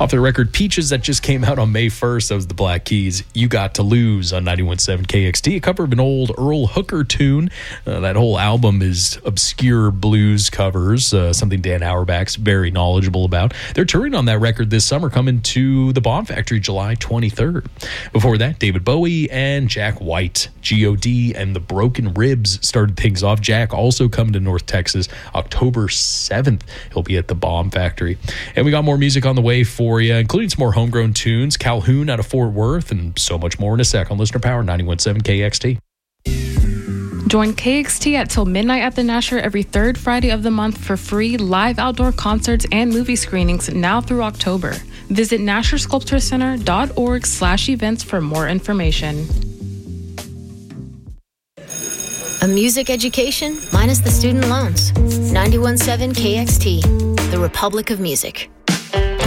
Off their record Peaches that just came out on May 1st, that was the Black Keys. You Got to Lose on 91.7 KXT, a cover of an old Earl Hooker tune. That whole album is obscure blues covers, something Dan Auerbach's very knowledgeable about. They're touring on that record this summer, coming to the Bomb Factory July 23rd. Before that, David Bowie and Jack White. G.O.D. and the Broken Ribs started things off. Jack also coming to North Texas October 7th. He'll be at the Bomb Factory. And we got more music on the way for you, including some more homegrown tunes, Calhoun out of Fort Worth, and so much more in a sec on Listener Power 91.7 KXT. Join KXT at Till Midnight at the Nasher every third Friday of the month for free live outdoor concerts and movie screenings now through October. Visit NasherSculptureCenter.org/events for more information. A music education minus the student loans. 91.7 KXT, the Republic of Music.